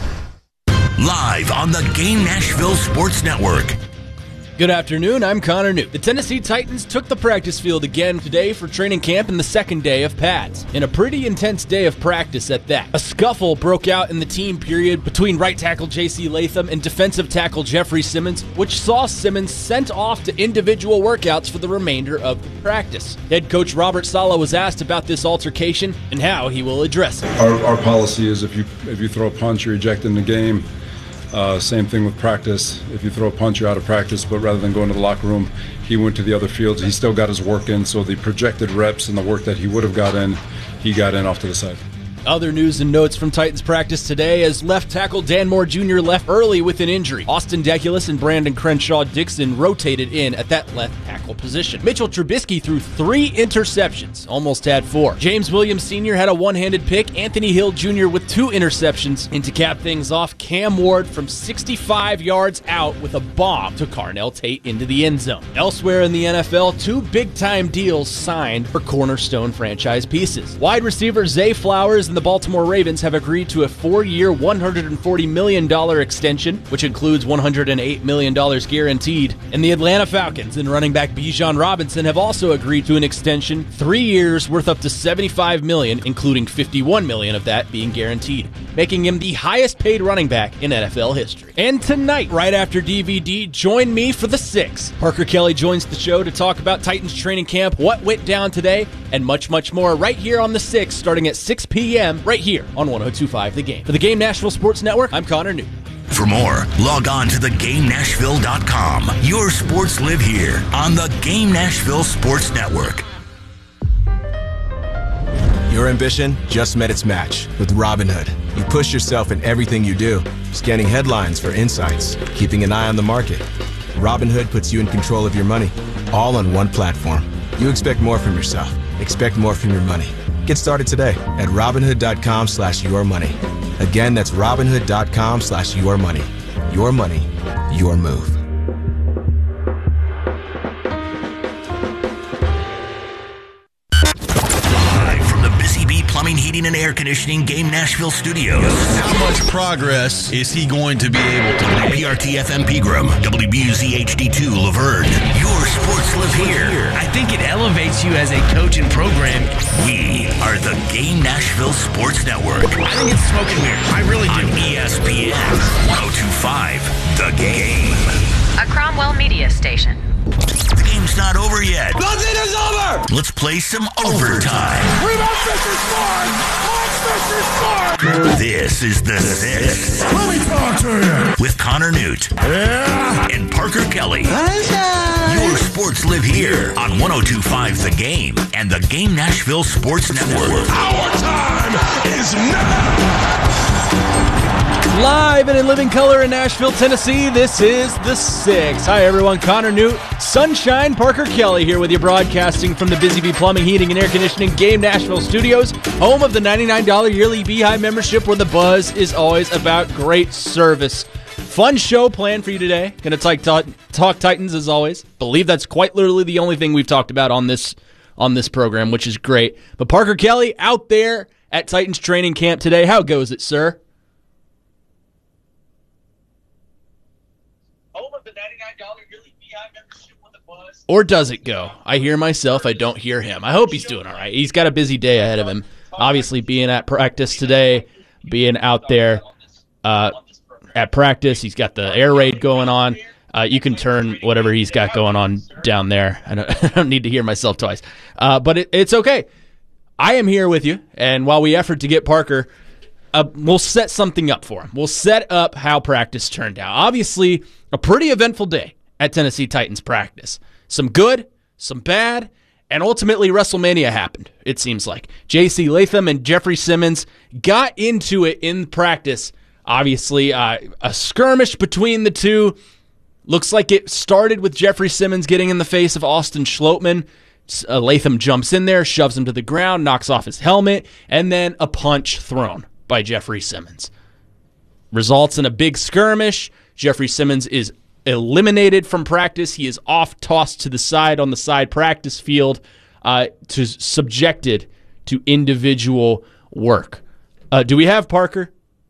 S3: Live on the Game Nashville Sports Network.
S11: Good afternoon, I'm Connor Newt. The Tennessee Titans took the practice field again today for training camp in the second day of pads. In a pretty intense day of practice at that. A scuffle broke out in the team period between right tackle J C Latham and defensive tackle Jeffrey Simmons, which saw Simmons sent off to individual workouts for the remainder of the practice. Head coach Robert Saleh was asked about this altercation and how he will address it.
S15: Our, our policy is if you if you throw a punch, you're ejected in the game. Uh, same thing with practice. If you throw a punch, you're out of practice. But rather than going to the locker room, he went to the other fields. He still got his work in. So the projected reps and the work that he would have got in, he got in off to the side.
S11: Other news and notes from Titans practice today as left tackle Dan Moore Junior left early with an injury. Austin Deculus and Brandon Crenshaw Dixon rotated in at that left tackle position. Mitchell Trubisky threw three interceptions, almost had four. James Williams Senior had a one-handed pick. Anthony Hill Junior with two interceptions. And to cap things off, Cam Ward from sixty-five yards out with a bomb to Carnell Tate into the end zone. Elsewhere in the N F L, two big-time deals signed for cornerstone franchise pieces. Wide receiver Zay Flowers and the Baltimore Ravens have agreed to a four-year, one hundred forty million dollars extension, which includes one hundred eight million dollars guaranteed. And the Atlanta Falcons and running back Bijan Robinson have also agreed to an extension, three years worth up to seventy-five million dollars, including fifty-one million dollars of that being guaranteed, making him the highest-paid running back in N F L history. And tonight, right after D V D, join me for the six. Parker Kelly joins the show to talk about Titans training camp, what went down today, and much, much more right here on the six, starting at six p.m. right here on one oh two point five The Game. For the Game Nashville Sports Network, I'm Connor Newton.
S3: For more, log on to the game nashville dot com. Your sports live here on the Game Nashville Sports Network.
S16: Your ambition just met its match with Robinhood. You push yourself in everything you do, scanning headlines for insights, keeping an eye on the market. Robinhood puts you in control of your money, all on one platform. You expect more from yourself. Expect more from your money. Get started today at Robinhood.com slash your money. Again, that's Robinhood.com slash your money. Your money, your move.
S3: Live from the Busy Bee Plumbing, Heating, and Air Conditioning Game Nashville Studios.
S8: How much progress is he going to be able to make?
S3: P R T F M Pegram, W B U Z H D two Laverne. Your sports live here.
S17: I think it elevates you as a coach and program.
S3: We are the Game Nashville Sports Network.
S17: I think it's smoking weird. I really do.
S3: On E S P N one oh two point five The Game.
S18: A Cromwell media station.
S3: The game's not over yet.
S17: Nothing is over!
S3: Let's play some overtime.
S17: Rebound Fisher scored! Mark Fisher scored!
S3: This is the six.
S17: Let me talk to you!
S3: With Connor Newt.
S17: Yeah!
S3: And Parker Kelly.
S17: Sunshine!
S3: Your sports live here on one oh two point five The Game and the Game Nashville Sports Network.
S17: Our time is now!
S11: Live and in living color in Nashville, Tennessee, this is The Six. Hi, everyone. Connor Newt, Sunshine, Parker Kelly here with you, broadcasting from the Busy Bee Plumbing, Heating, and Air Conditioning Game Nashville Studios, home of the ninety-nine dollars yearly Beehive membership, where the buzz is always about great service. Fun show planned for you today. Going to talk, talk, talk Titans, as always. Believe that's quite literally the only thing we've talked about on this on this program, which is great. But Parker Kelly out there at Titans training camp today. How goes it, sir? Or does it go? I hear myself. I don't hear him. I hope he's doing all right. He's got a busy day ahead of him. Obviously, being at practice today, being out there uh, at practice. He's got the air raid going on. Uh, you can turn whatever he's got going on down there. I don't, I don't need to hear myself twice. Uh, but it, it's okay. I am here with you, and while we effort to get Parker, uh, we'll set something up for him. We'll set up how practice turned out. Obviously, a pretty eventful day at Tennessee Titans practice. Some good, some bad, and ultimately WrestleMania happened, it seems like. J C Latham and Jeffrey Simmons got into it in practice. Obviously, uh, a skirmish between the two. Looks like it started with Jeffrey Simmons getting in the face of Austin Schlottman. Uh, Latham jumps in there, shoves him to the ground, knocks off his helmet, and then a punch thrown by Jeffrey Simmons. Results in a big skirmish. Jeffrey Simmons is eliminated from practice. He is off, tossed to the side on the side practice field, uh, to subjected to individual work. Uh, do we have Parker?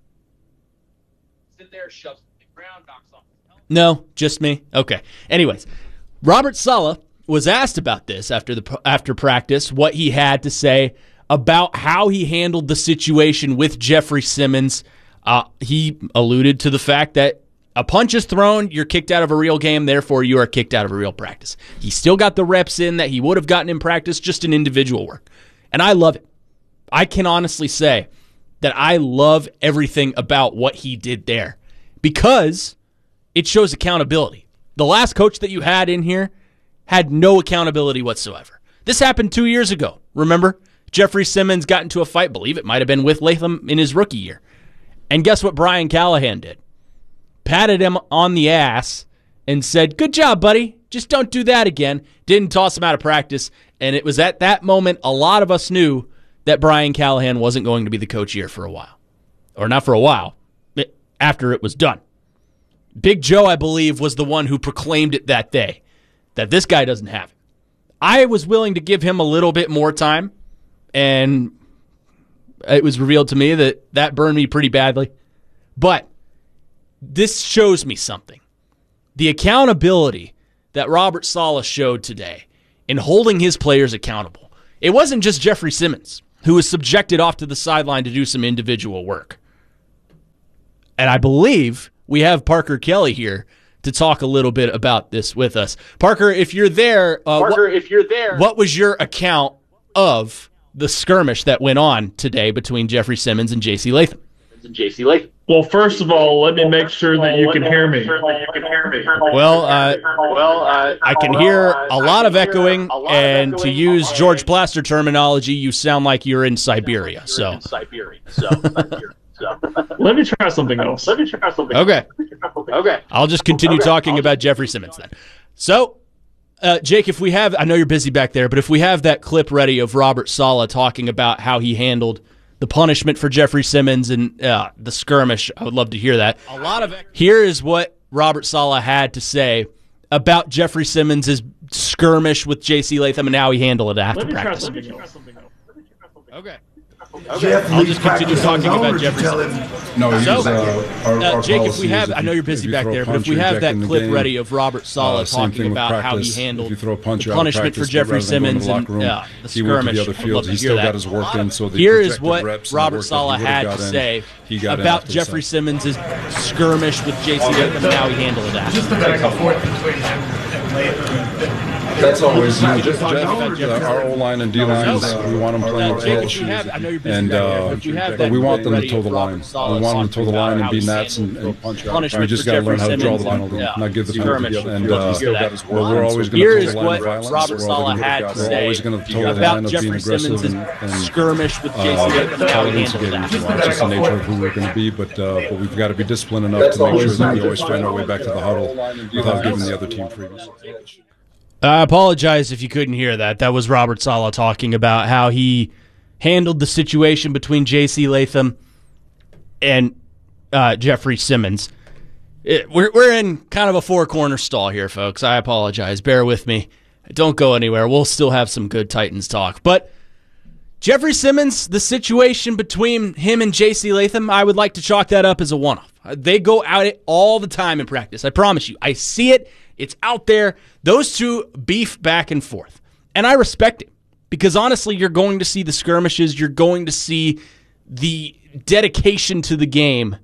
S11: Sit there, shoves him to the ground, knocks off his helmet. No, just me. Okay. Anyways, Robert Saleh was asked about this after the after practice, what he had to say about how he handled the situation with Jeffrey Simmons. Uh, he alluded to the fact that a punch is thrown, you're kicked out of a real game, therefore you are kicked out of a real practice. He still got the reps in that he would have gotten in practice, just in individual work. And I love it. I can honestly say that I love everything about what he did there because it shows accountability. The last coach that you had in here had no accountability whatsoever. This happened two years ago, remember? Jeffrey Simmons got into a fight, I believe it might have been with Latham in his rookie year. And guess what Brian Callahan did? Patted him on the ass and said, good job, buddy. Just don't do that again. Didn't toss him out of practice. And it was at that moment a lot of us knew that Brian Callahan wasn't going to be the coach here for a while. Or not for a while, after it was done. Big Joe, I believe, was the one who proclaimed it that day, that this guy doesn't have it. I was willing to give him a little bit more time, and it was revealed to me that that burned me pretty badly. But this shows me something. The accountability that Robert Saleh showed today in holding his players accountable. It wasn't just Jeffrey Simmons who was subjected off to the sideline to do some individual work. And I believe we have Parker Kelly here to talk a little bit about this with us. Parker, if you're there, uh,
S19: Parker,
S11: what,
S19: if you're there,
S11: what was your account of the skirmish that went on today between Jeffrey Simmons and J C Latham?
S19: J C Latham.
S7: Well, first of all, let me make sure that you can hear me.
S11: Well, uh,
S19: Well, uh,
S11: I can hear a lot of echoing, and to use George Plaster terminology, you sound like you're in Siberia. So,
S19: Siberia. So, so.
S7: Let me try something else.
S19: Let me try something.
S11: okay,
S19: Okay.
S11: I'll just continue
S19: Okay.
S11: talking about Jeffrey Simmons then. So, uh, Jake, if we have, I know you're busy back there, but if we have that clip ready of Robert Saleh talking about how he handled the punishment for Jeffrey Simmons and uh, the skirmish, I would love to hear that. A lot of Here is what Robert Saleh had to say about Jeffrey Simmons' skirmish with J C Latham and how he handled it after
S7: Let me try
S11: practice.
S7: something else.
S11: Okay.
S15: Jeff
S11: I'll just continue talking about Jeffrey Simmons.
S15: No, he's,
S11: So,
S15: uh, our,
S11: uh,
S15: our
S11: Jake, if
S15: policy
S11: we have,
S15: is if
S11: I know
S15: you-
S11: you're busy
S15: if you
S11: back
S15: throw a
S11: there, but
S15: punch,
S11: if we
S15: you're
S11: have that
S15: ejecting the
S11: clip
S15: game.
S11: ready of Robert Saleh
S15: Uh, same
S11: talking
S15: thing with
S11: about how he
S15: practice.
S11: handled
S15: If you throw a punch
S11: the
S15: out of
S11: punishment
S15: practice,
S11: for Jeffrey
S15: rather than going to
S11: Simmons
S15: the
S11: and
S15: locker room,
S11: uh, the
S15: he went to
S11: skirmish,
S15: the other
S11: I'd love
S15: fields.
S11: to
S15: He
S11: hear
S15: still
S11: that.
S15: got his work in, so the
S11: Here is
S15: projected
S11: what
S15: reps and the
S11: Robert
S15: work that he
S11: Saleh
S15: would've
S11: had
S15: got
S11: to
S15: in,
S11: say
S15: he got in
S11: about
S15: after the
S11: Jeffrey
S15: second.
S11: Simmons' skirmish with J C Latham and how he handled it after.
S20: Just the back and forth between him and Latham.
S15: That's always, you know,
S20: Just
S15: Jeff, Jeff, our O-line and D-lines, we want them playing
S11: Uh,
S15: with
S11: Jake,
S15: edge.
S11: if we have, I know you're busy
S15: And
S11: back there,
S15: uh,
S11: but if we have
S15: but
S11: that
S15: we want them to
S11: ready
S15: toe
S11: of
S15: the
S11: Robert
S15: line. We
S11: Saleh
S15: want them to toe the
S11: talking
S15: line
S11: about
S15: and
S11: how
S15: be
S11: he
S15: nats and,
S11: handled
S15: and punch out.
S11: punishment
S15: We just
S11: for
S15: got to learn how to
S11: Jeffrey
S15: draw the
S11: Simmons
S15: penalty,
S11: and,
S15: not give the
S11: skirmish
S15: penalty.
S11: with
S15: And
S11: J C
S15: uh,
S11: Latham.
S15: but we're always going
S11: Here
S15: to
S11: is
S15: toe the line
S11: what
S15: of violence.
S11: Robert
S15: We're
S11: Saleh
S15: always
S11: had
S15: gonna-
S11: to
S15: We're
S11: say
S15: always going to toe the
S11: about
S15: line of being
S11: Jeffrey
S15: aggressive
S11: Simmons'
S15: and, and
S11: skirmish with J C
S15: uh,
S11: Latham and how he handled
S15: instigating
S11: that.
S15: as well. It's just the nature of who we're going to be, but uh, but we've got to be disciplined enough to make sure that we always find our way back to the huddle without giving the other team freebies.
S11: I apologize if you couldn't hear that. That was Robert Saleh talking about how he handled the situation between J C Latham and uh, Jeffrey Simmons. It, we're, we're in kind of a four-corner stall here, folks. I apologize. Bear with me. Don't go anywhere. We'll still have some good Titans talk. But Jeffrey Simmons, the situation between him and J C Latham, I would like to chalk that up as a one-off. They go at it all the time in practice. I promise you. I see it. It's out there. Those two beef back and forth. And I respect it because, honestly, you're going to see the skirmishes. You're going to see the dedication to the game.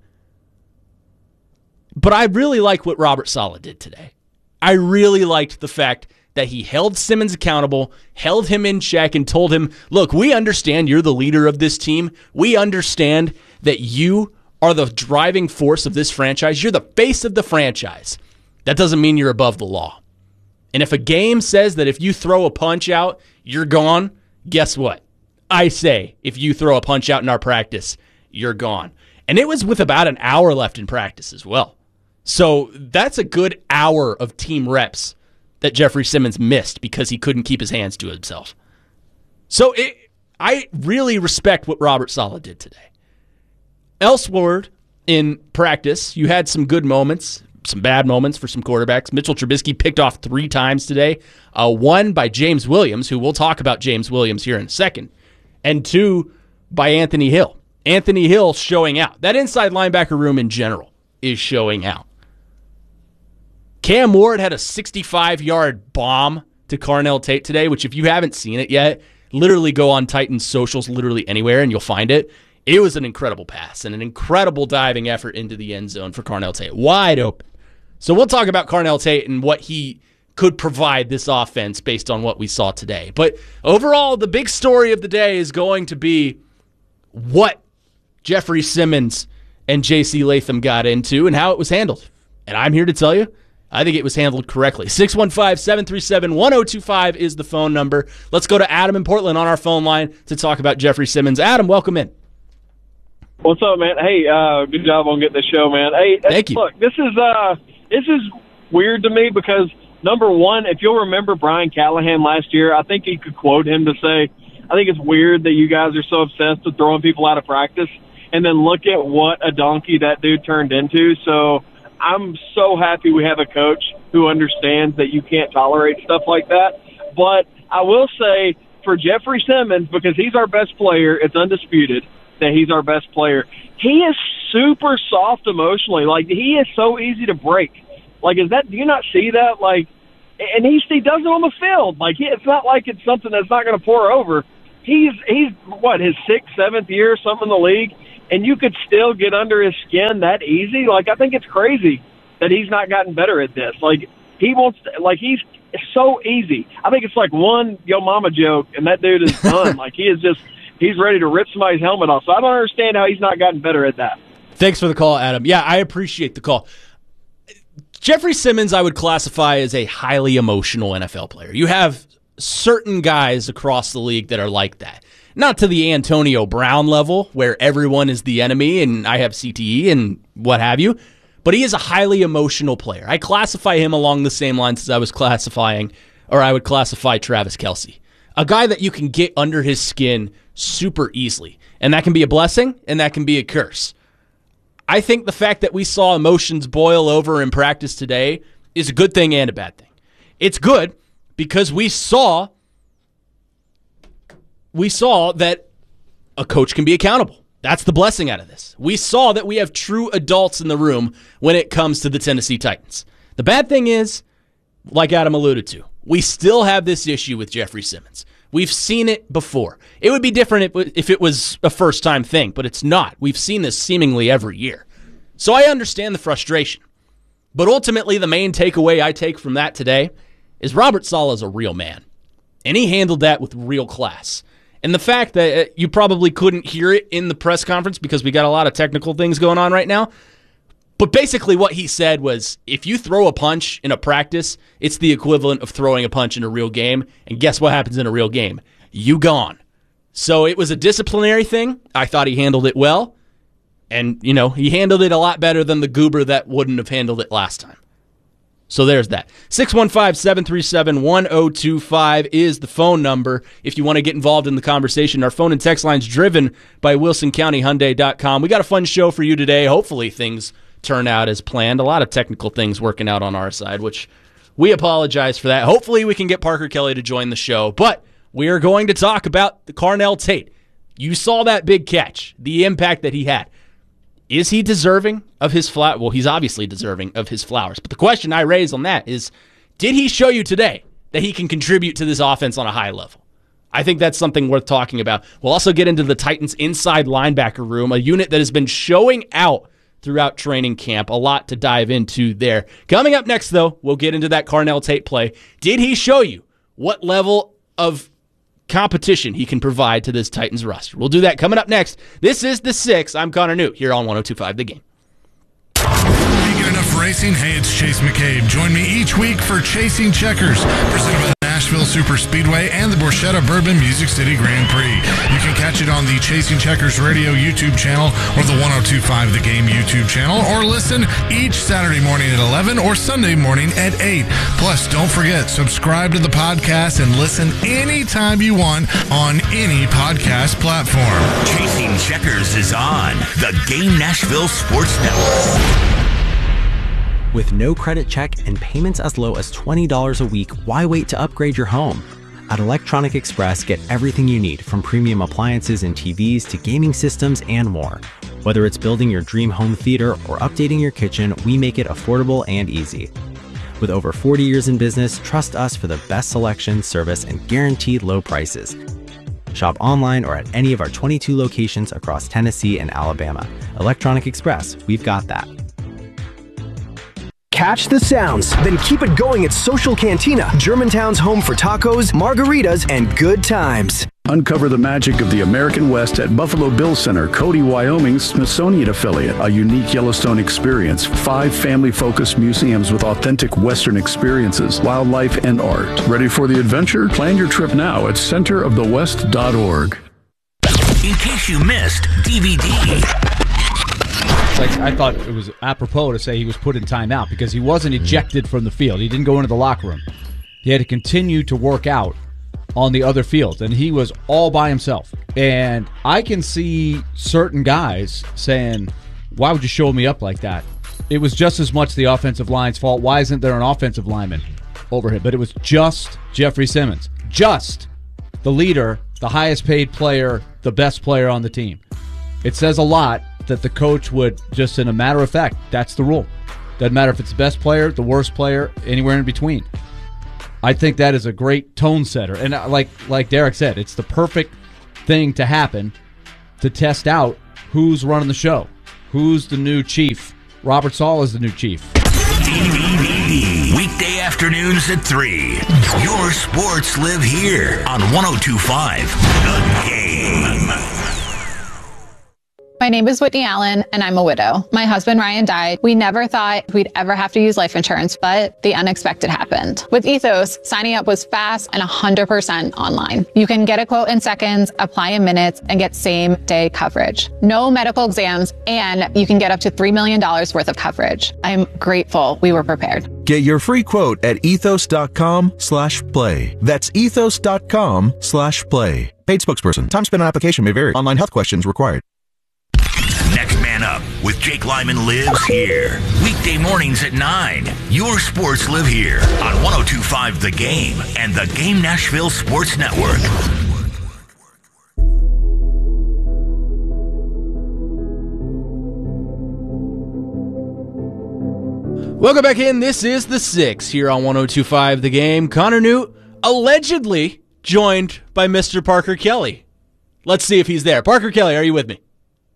S11: But I really like what Robert Saleh did today. I really liked the fact that he held Simmons accountable, held him in check, and told him, look, we understand you're the leader of this team. We understand that you are the driving force of this franchise. You're the face of the franchise. That doesn't mean you're above the law. And if a game says that if you throw a punch out, you're gone, guess what? I say, if you throw a punch out in our practice, you're gone. And it was with about an hour left in practice as well. So that's a good hour of team reps that Jeffrey Simmons missed because he couldn't keep his hands to himself. So it, I really respect what Robert Saleh did today. Elsewhere in practice, you had some good moments, some bad moments for some quarterbacks. Mitchell Trubisky picked off three times today. Uh, one by James Williams, who we'll talk about James Williams here in a second, and two by Anthony Hill. Anthony Hill showing out. That inside linebacker room in general is showing out. Cam Ward had a sixty-five-yard bomb to Carnell Tate today, which if you haven't seen it yet, literally go on Titans socials literally anywhere and you'll find it. It was an incredible pass and an incredible diving effort into the end zone for Carnell Tate. Wide open. So we'll talk about Carnell Tate and what he could provide this offense based on what we saw today. But overall, the big story of the day is going to be what Jeffrey Simmons and J C Latham got into and how it was handled. And I'm here to tell you, I think it was handled correctly. six one five, seven three seven, one oh two five is the phone number. Let's go to Adam in Portland on our phone line to talk about Jeffrey Simmons. Adam, welcome in.
S19: What's up, man? Hey, uh, good job on getting the show, man. Hey,
S11: Thank you.
S19: Look, this is uh, this is weird to me because number one, if you'll remember Brian Callahan last year, I think he could quote him to say, "I think it's weird that you guys are so obsessed with throwing people out of practice," and then look at what a donkey that dude turned into. So I'm so happy we have a coach who understands that you can't tolerate stuff like that. But I will say for Jeffrey Simmons, because he's our best player, it's undisputed. that he's our best player. He is super soft emotionally. Like, he is so easy to break. Like, is that, do you not see that? Like, and he, he does it on the field. Like, he, it's not like it's something that's not going to pour over. He's, he's what, his sixth, seventh year, something in the league, and you could still get under his skin that easy? Like, I think it's crazy that he's not gotten better at this. Like, he wants to, like, he's it's so easy. I think it's like one yo mama joke, and that dude is done. Like, he is just, he's ready to rip somebody's helmet off. So I don't understand how he's not gotten better at that.
S11: Thanks for the call, Adam. Yeah, I appreciate the call. Jeffrey Simmons, I would classify as a highly emotional N F L player. You have certain guys across the league that are like that. Not to the Antonio Brown level, where everyone is the enemy and I have C T E and what have you, but he is a highly emotional player. I classify him along the same lines as I was classifying, or I would classify Travis Kelce. A guy that you can get under his skin super easily, and that can be a blessing and that can be a curse. I think the fact that we saw emotions boil over in practice today is a good thing and a bad thing. It's good because we saw we saw that a coach can be accountable. That's the blessing out of this. We saw that we have true adults in the room when it comes to the Tennessee Titans. The bad thing is, like Adam alluded to, we still have this issue with Jeffrey Simmons. We've seen it before. It would be different if it was a first-time thing, but it's not. We've seen this seemingly every year. So I understand the frustration. But ultimately, the main takeaway I take from that today is Robert Saleh is a real man. And he handled that with real class. And the fact that you probably couldn't hear it in the press conference because we got a lot of technical things going on right now, but basically what he said was, if you throw a punch in a practice, it's the equivalent of throwing a punch in a real game. And guess what happens in a real game? You gone. So it was a disciplinary thing. I thought he handled it well. And, you know, he handled it a lot better than the goober that wouldn't have handled it last time. So there's that. six one five, seven three seven, one zero two five is the phone number if you want to get involved in the conversation. Our phone and text line's driven by Wilson County Hyundai dot com. We got a fun show for you today. Hopefully things turn out as planned. A lot of technical things working out on our side, which we apologize for that. Hopefully we can get Parker Kelly to join the show. But we are going to talk about the Carnell Tate. You saw that big catch, the impact that he had. Is he deserving of his flowers? Well, he's obviously deserving of his flowers. But the question I raise on that is, did he show you today that he can contribute to this offense on a high level? I think that's something worth talking about. We'll also get into the Titans' inside linebacker room, a unit that has been showing out throughout training camp. A lot to dive into there. Coming up next, though, we'll get into that Carnell Tate play. Did he show you what level of competition he can provide to this Titans roster? We'll do that coming up next. This is The Six. I'm Connor Newt here on one oh two point five The Game.
S21: Can't get enough racing? Hey, it's Chase McCabe. Join me each week for Chasing Checkers, presented by the Nashville Super Speedway and the Borchetta Bourbon Music City Grand Prix. You can catch it on the Chasing Checkers Radio YouTube channel or the one oh two point five The Game YouTube channel, or listen each Saturday morning at eleven or Sunday morning at eight. Plus, don't forget, subscribe to the podcast and listen anytime you want on any podcast platform.
S3: Chasing Checkers is on the Game Nashville Sports Network.
S22: With no credit check and payments as low as twenty dollars a week, why wait to upgrade your home? At Electronic Express, get everything you need, from premium appliances and T Vs to gaming systems and more. Whether it's building your dream home theater or updating your kitchen, we make it affordable and easy. With over forty years in business, trust us for the best selection, service, and guaranteed low prices. Shop online or at any of our twenty-two locations across Tennessee and Alabama. Electronic Express, we've got that.
S23: Catch the sounds, then keep it going at Social Cantina, Germantown's home for tacos, margaritas, and good times.
S24: Uncover the magic of the American West at Buffalo Bill Center, Cody, Wyoming's Smithsonian affiliate. A unique Yellowstone experience. Five family-focused museums with authentic Western experiences, wildlife, and art. Ready for the adventure? Plan your trip now at center of the west dot org.
S3: In case you missed D V D.
S6: Like, I thought it was apropos to say he was put in timeout because he wasn't ejected from the field. He didn't go into the locker room. He had to continue to work out on the other fields, and he was all by himself. And I can see certain guys saying, why would you show me up like that? It was just as much the offensive line's fault. Why isn't there an offensive lineman over him? But it was just Jeffrey Simmons. Just the leader, the highest paid player, the best player on the team. it says a lot that the coach would just, in a matter of fact, that's the rule. Doesn't matter if it's the best player, the worst player, anywhere in between. I think that is a great tone setter. And like like Derek said, it's the perfect thing to happen to test out who's running the show. Who's the new chief? Robert Saleh is the new chief.
S3: D V D. Weekday afternoons at three. Your sports live here on one oh two point five The Game.
S4: My name is Whitney Allen, and I'm a widow. My husband, Ryan, died. We never thought we'd ever have to use life insurance, but the unexpected happened. With Ethos, signing up was fast and one hundred percent online. You can get a quote in seconds, apply in minutes, and get same-day coverage. No medical exams, and you can get up to three million dollars worth of coverage. I'm grateful we were prepared.
S16: Get your free quote at ethos.com slash play. That's ethos.com slash play. Paid spokesperson. Time spent on application may vary. Online health questions required.
S3: Next Man Up with Jake Lyman lives here. Weekday mornings at nine. Your sports live here on one oh two point five The Game and the Game Nashville Sports Network.
S11: Welcome back in. This is The Six here on one oh two point five The Game. Connor Newt allegedly joined by Mister Parker Kelly. Let's see if he's there. Parker Kelly, are you with me?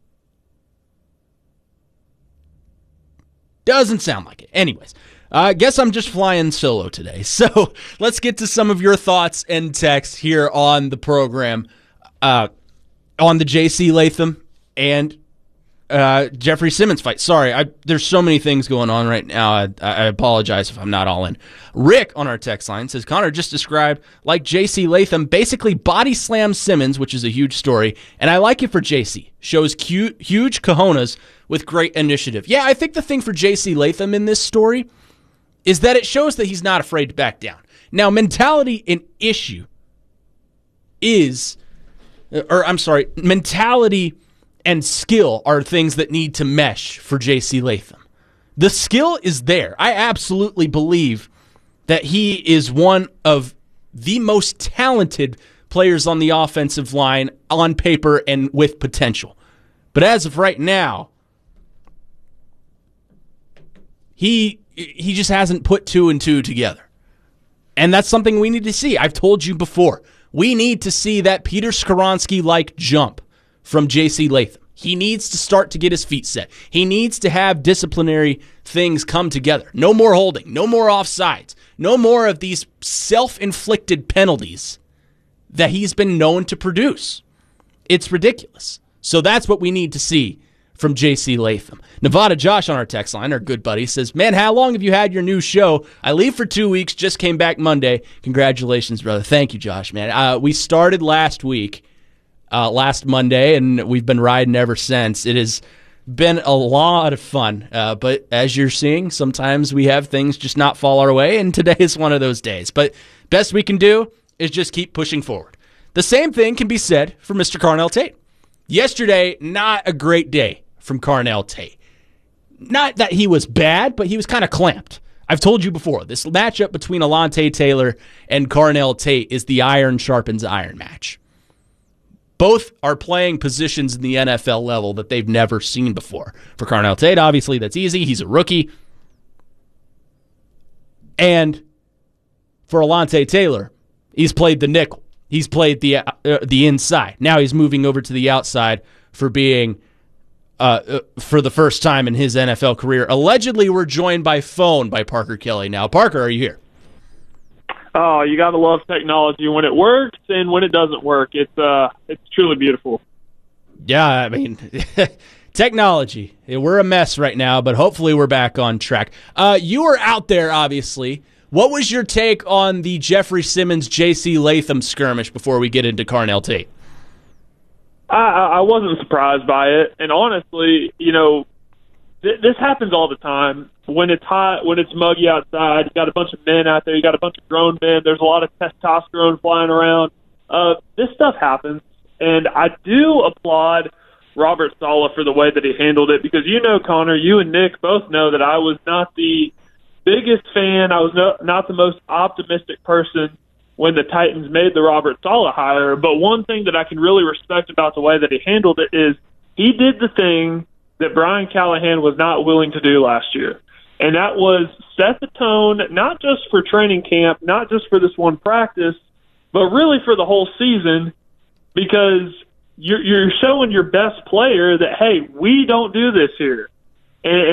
S11: Doesn't sound like it. Anyways, I uh, guess I'm just flying solo today. So let's get to some of your thoughts and texts here on the program uh, on the J C Latham and uh, Jeffrey Simmons fight. Sorry, I, there's so many things going on right now. I, I apologize if I'm not all in. Rick on our text line says, Connor just described like J C Latham basically body slams Simmons, which is a huge story, and I like it for J C. Shows cute, huge cojones with great initiative. Yeah, I think the thing for J C Latham in this story is that it shows that he's not afraid to back down. Now, mentality and issue is, or I'm sorry, mentality and skill are things that need to mesh for J C Latham. The skill is there. I absolutely believe that he is one of the most talented players on the offensive line on paper and with potential. But as of right now, he he just hasn't put two and two together. And that's something we need to see. I've told you before. We need to see that Peter Skoronski-like jump from J C Latham. He needs to start to get his feet set. He needs to have disciplinary things come together. No more holding. No more offsides. No more of these self-inflicted penalties that he's been known to produce. It's ridiculous. So that's what we need to see from J C Latham. Nevada Josh on our text line, our good buddy, says, man, how long have you had your new show? I leave for two weeks, just came back Monday. Congratulations, brother. Thank you, Josh, man. Uh, we started last week, uh, last Monday, and we've been riding ever since. It has been a lot of fun, uh, but as you're seeing, sometimes we have things just not fall our way, and today is one of those days. But best we can do is just keep pushing forward. The same thing can be said for Mister Carnell Tate. Yesterday, not a great day from Carnell Tate. Not that he was bad, but he was kind of clamped. I've told you before, this matchup between Alontae Taylor and Carnell Tate is the iron sharpens iron match. Both are playing positions in the N F L level that they've never seen before. For Carnell Tate, obviously, that's easy. He's a rookie. And for Alontae Taylor, he's played the nickel. He's played the uh, the inside. Now he's moving over to the outside for being, uh, uh, for the first time in his N F L career. Allegedly, we're joined by phone by Parker Kelly. Now, Parker, are you here?
S19: Oh, you gotta love technology when it works and when it doesn't work. It's uh, it's truly beautiful.
S11: Yeah, I mean, technology. We're a mess right now, but hopefully we're back on track. Uh, you were out there, obviously. What was your take on the Jeffrey Simmons, J C Latham skirmish before we get into Carnell Tate?
S19: I, I wasn't surprised by it, and honestly, you know, th- this happens all the time. When it's hot, when it's muggy outside, you got a bunch of men out there, you got a bunch of grown men, there's a lot of testosterone flying around. Uh, this stuff happens, and I do applaud Robert Saleh for the way that he handled it, because you know, Connor, you and Nick both know that I was not the biggest fan, I was no, not the most optimistic person when the Titans made the Robert Saleh hire, but one thing that I can really respect about the way that he handled it is he
S1: he did the thing that Brian Callahan was not willing to do last year, and that was set the tone not just for training camp, not just for this one practice, but really for the whole season, because you're, you're showing your best player that, hey, we don't do this here. And,